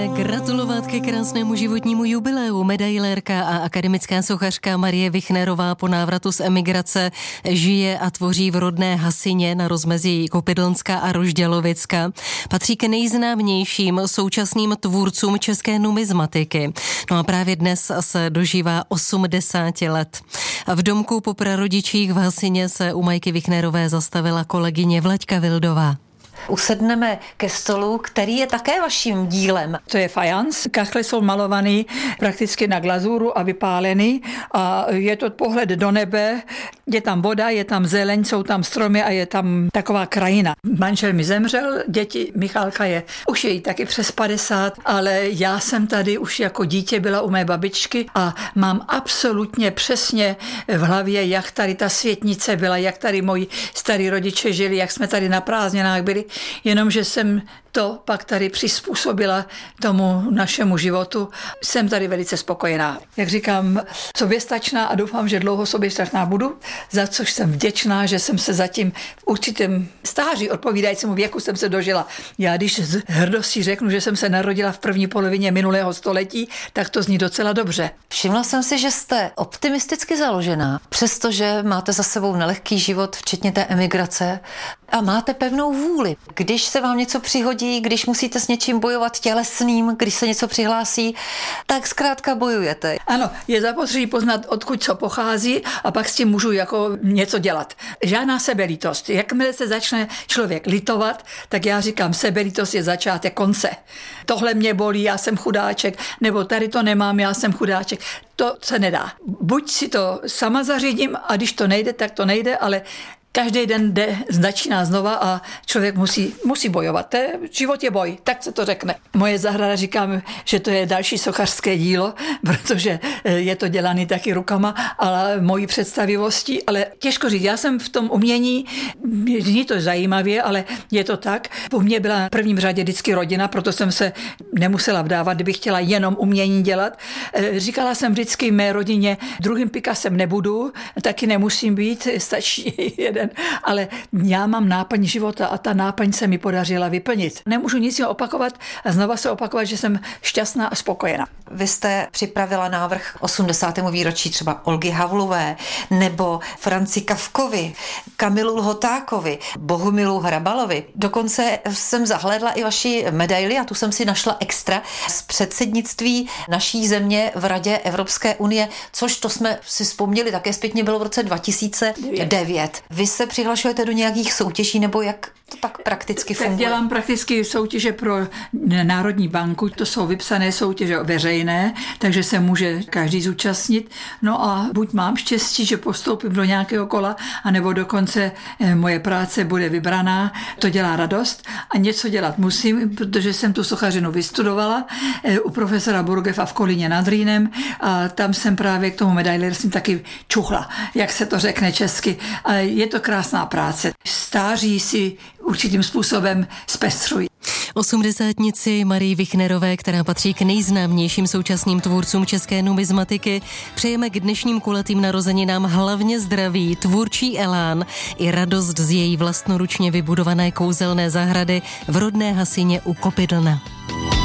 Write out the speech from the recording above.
Gratulovat ke krásnému životnímu jubileu medailérka a akademická sochařka Marie Wichnerová po návratu z emigrace žije a tvoří v rodné Hasyně na rozmezí Kopydlnska a Roždělovicka. Patří k nejznámějším současným tvůrcům české numizmatiky. No a právě dnes se dožívá 80 let. V domku po prarodičích v Hasyně se u Majky Wichnerové zastavila kolegyně Vlaďka Vildová. Usedneme ke stolu, který je také vaším dílem. To je fajans. Kachle jsou malovaný prakticky na glazuru a vypálený a je to pohled do nebe. Je tam voda, je tam zeleň, jsou tam stromy a je tam taková krajina. Manžel mi zemřel, děti, Michálka už je jí taky přes 50, ale já jsem tady už jako dítě byla u mé babičky a mám absolutně přesně v hlavě, jak tady ta světnice byla, jak tady moji starí rodiče žili, jak jsme tady na prázdninách byli. Jenomže jsem to pak tady přizpůsobila tomu našemu životu. Jsem tady velice spokojená. Jak říkám, soběstačná a doufám, že dlouho soběstačná budu, za což jsem vděčná, že jsem se zatím v určitém stáří odpovídajícímu věku jsem se dožila. Já když z hrdostí řeknu, že jsem se narodila v první polovině minulého století, tak to zní docela dobře. Všimla jsem si, že jste optimisticky založená, přestože máte za sebou nelehký život, včetně té emigrace, a máte pevnou vůli. Když se vám něco přihodí, když musíte s něčím bojovat tělesným, když se něco přihlásí, tak zkrátka bojujete. Ano, je zapotřebí poznat, odkud co pochází a pak s tím můžu jako něco dělat. Žádná sebelítost. Jakmile se začne člověk litovat, tak já říkám, sebelítost je začátek konce. Tohle mě bolí, já jsem chudáček, nebo tady to nemám, já jsem chudáček. To se nedá. Buď si to sama zařídím a když to nejde, tak to nejde, ale každý den začíná znova a člověk musí bojovat. Život je boj, tak se to řekne. Moje zahrada říkám, že to je další sochařské dílo, protože je to dělaný taky rukama, ale mojí představivostí, ale těžko říct. Já jsem v tom umění, zní to zajímavě, ale je to tak. U mě byla v prvním řadě vždycky rodina, proto jsem se nemusela vdávat, kdybych chtěla jenom umění dělat. Říkala jsem vždycky mé rodině, druhým Picassem nebudu, taky nemusím být, stačí jeden. Ale já mám náplň života a ta náplň se mi podařila vyplnit. Nemůžu nic opakovat a znova se opakovat, že jsem šťastná a spokojená. Vy jste připravila návrh 80. výročí třeba Olgy Havlové nebo Franci Kafkovi, Kamilu Lhotákovi, Bohumilu Hrabalovi. Dokonce jsem zahlédla i vaši medaili a tu jsem si našla extra z předsednictví naší země v Radě Evropské unie, což to jsme si vzpomněli, také zpětně bylo v roce 2009. Vy se přihlašujete do nějakých soutěží nebo jak to pak prakticky funguje? Tak dělám prakticky soutěže pro Národní banku, to jsou vypsané soutěže veřejné, takže se může každý zúčastnit. No a buď mám štěstí, že postoupím do nějakého kola, anebo dokonce moje práce bude vybraná. To dělá radost a něco dělat musím, protože jsem tu sochařinu vystudovala u profesora Burgefa v Kolíně nad Rýnem a tam jsem právě k tomu medailérství taky čuchla, jak se to řekne česky. A je to krásná práce. Stáří si určitým způsobem zpestřují. Osmdesátnici Marii Wichnerové, která patří k nejznámějším současným tvůrcům české numizmatiky, přejeme k dnešním kulatým narozeninám hlavně zdraví, tvůrčí elán i radost z její vlastnoručně vybudované kouzelné zahrady v rodné Hasyně u Kopydlna.